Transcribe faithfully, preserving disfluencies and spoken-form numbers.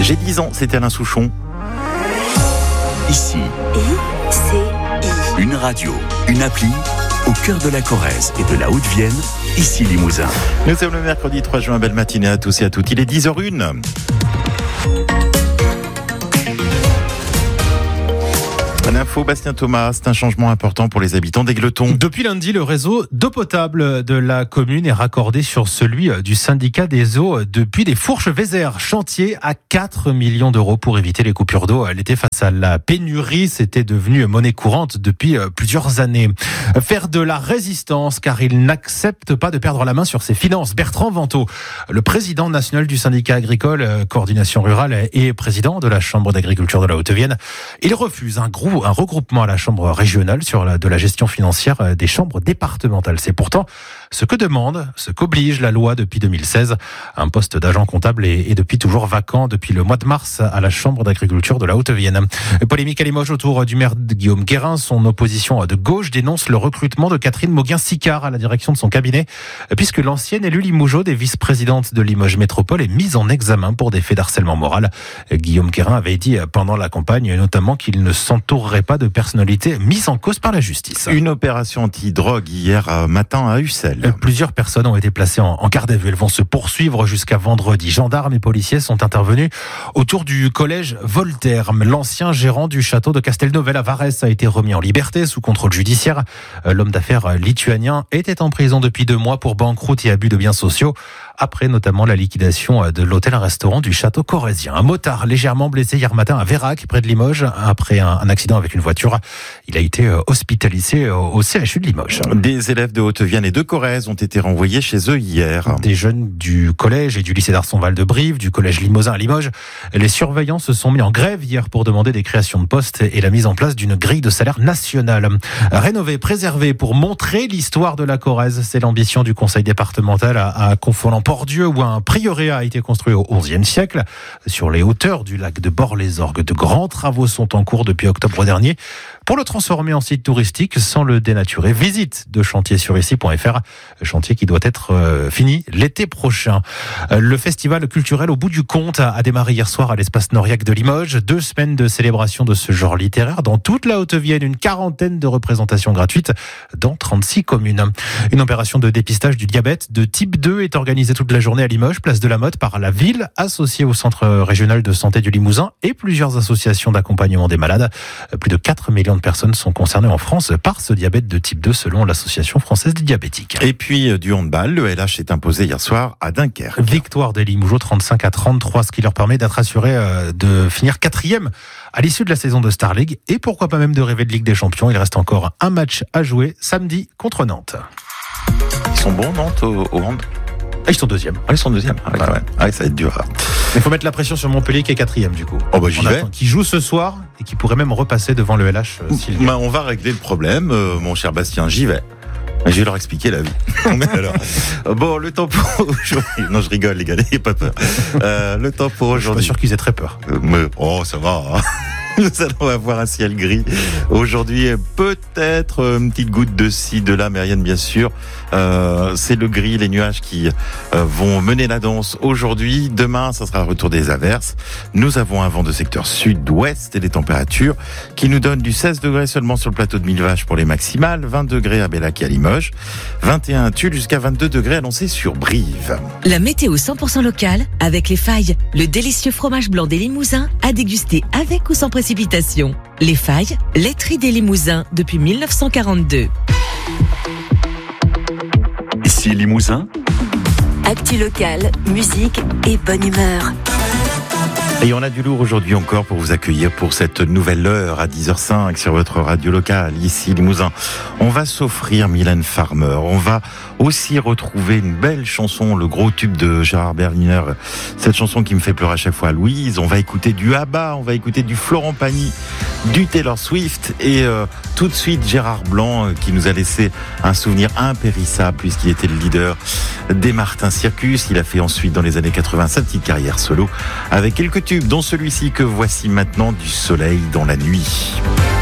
J'ai dix ans, c'était Alain Souchon. Ici, I C I. une radio, une appli, au cœur de la Corrèze et de la Haute-Vienne, ici Limousin. Nous sommes le mercredi trois juin, belle matinée à tous et à toutes. Il est dix heures zéro un. L'info, Bastien Thomas, c'est un changement important pour les habitants d'Égletons. Depuis lundi, le réseau d'eau potable de la commune est raccordé sur celui du syndicat des eaux depuis des Fourches-Vézères. Chantier à quatre millions d'euros pour éviter les coupures d'eau l'été face à la pénurie. C'était devenu monnaie courante depuis plusieurs années. Faire de la résistance car il n'accepte pas de perdre la main sur ses finances. Bertrand Venteau, le président national du syndicat agricole, coordination rurale et président de la Chambre d'agriculture de la Haute-Vienne, il refuse un gros un regroupement à la Chambre régionale sur la, de la gestion financière des chambres départementales. C'est pourtant ce que demande, ce qu'oblige la loi depuis deux mille seize. Un poste d'agent comptable est, est depuis toujours vacant depuis le mois de mars à la Chambre d'agriculture de la Haute-Vienne. Polémique à Limoges autour du maire Guillaume Guérin. Son opposition de gauche dénonce le recrutement de Catherine Mauguin-Sicard à la direction de son cabinet, puisque l'ancienne élue limougeaude et vice-présidente de Limoges Métropole est mise en examen pour des faits d'harcèlement moral. Guillaume Guérin avait dit pendant la campagne notamment qu'il ne s'entourerait pas de personnalités mises en cause par la justice. Une opération anti-drogue hier matin à Ussel. Plusieurs personnes ont été placées en, en garde à vue. Elles vont se poursuivre jusqu'à vendredi. Gendarmes et policiers sont intervenus autour du collège Voltaire. L'ancien gérant du château de Castelnovel à Varès a été remis en liberté sous contrôle judiciaire. L'homme d'affaires lituanien était en prison depuis deux mois pour banqueroute et abus de biens sociaux, après notamment la liquidation de l'hôtel-restaurant du château corrézien. Un motard légèrement blessé hier matin à Vérac, près de Limoges, après un, un accident avec une voiture. Il a été hospitalisé au C H U de Limoges. Des élèves de Haute-Vienne et de Corrèze ont été renvoyés chez eux hier. Des jeunes du collège et du lycée d'Arsonval de Brive, du collège Limousin à Limoges. Les surveillants se sont mis en grève hier pour demander des créations de postes et la mise en place d'une grille de salaire nationale. Rénover, préserver pour montrer l'histoire de la Corrèze. C'est l'ambition du conseil départemental à, à Confolens-Pordieu, où un prieuré a été construit au onzième siècle. Sur les hauteurs du lac de Bord-les-Orgues, de grands travaux sont en cours depuis octobre dernier pour le transformer en site touristique sans le dénaturer. Visite de chantier sur ici point f r, chantier qui doit être euh, fini l'été prochain. Euh, le festival culturel Au bout du compte a, a démarré hier soir à l'espace Noriac de Limoges. Deux semaines de célébration de ce genre littéraire dans toute la Haute-Vienne, une quarantaine de représentations gratuites dans trente-six communes. Une opération de dépistage du diabète de type deux est organisée toute la journée à Limoges, place de la Motte, par la ville, associée au Centre régional de santé du Limousin et plusieurs associations d'accompagnement des malades. Plus de quatre millions de personnes sont concernées en France par ce diabète de type deux selon l'Association française des diabétiques. Et puis du handball, le L H s'est imposé hier soir à Dunkerque. Victoire des Limougeaux trente-cinq à trente-trois, ce qui leur permet d'être assurés de finir quatrième à l'issue de la saison de Star League et pourquoi pas même de rêver de Ligue des Champions. Il reste encore un match à jouer samedi contre Nantes. Ils sont bons, Nantes, au, au hand? Ah, ils sont deuxième. Ah, ils sont deuxième. Ah, ouais, ouais. Ah, ça va être dur. Il faut mettre la pression sur Montpellier qui est quatrième du coup. Oh bah j'y vais. Qui joue ce soir et qui pourrait même repasser devant le L H. Euh, s'il bah, on va régler le problème, euh, mon cher Bastien. J'y vais. Je vais leur expliquer la vie. Alors, bon, le temps pour aujourd'hui. Non, je rigole, les gars, n'ayez pas peur. Euh, le temps pour aujourd'hui. Je suis pas sûr qu'ils aient très peur. Euh, mais, oh, ça va. Hein. Nous allons avoir un ciel gris. Aujourd'hui, peut-être une petite goutte de ci, de là, mais rien de bien sûr. Euh, c'est le gris, les nuages qui euh, vont mener la danse aujourd'hui. Demain, ça sera le retour des averses. Nous avons un vent de secteur sud-ouest et des températures qui nous donnent du seize degrés seulement sur le plateau de Millevaches pour les maximales, vingt degrés à Bellac et à Limoges, vingt et un à Tulle jusqu'à vingt-deux degrés annoncés sur Brive. La météo cent pour cent locale avec Les Failles, le délicieux fromage blanc des Limousins à déguster avec ou sans précipitation. Les Failles, laiterie des Limousins depuis mille neuf cent quarante-deux. Ici Limousin. Actu locale, musique et bonne humeur. Et on a du lourd aujourd'hui encore pour vous accueillir pour cette nouvelle heure à dix heures cinq sur votre radio locale, ici Limousin. On va s'offrir Mylène Farmer. On va aussi retrouver une belle chanson, le gros tube de Gérard Berliner. Cette chanson qui me fait pleurer à chaque fois, Louise. On va écouter du ABBA, on va écouter du Florent Pagny, du Taylor Swift et euh, tout de suite Gérard Blanc euh, qui nous a laissé un souvenir impérissable puisqu'il était le leader des Martin Circus. Il a fait ensuite dans les années quatre-vingts sa petite carrière solo avec quelques tubes dont celui-ci que voici maintenant, Du soleil dans la nuit.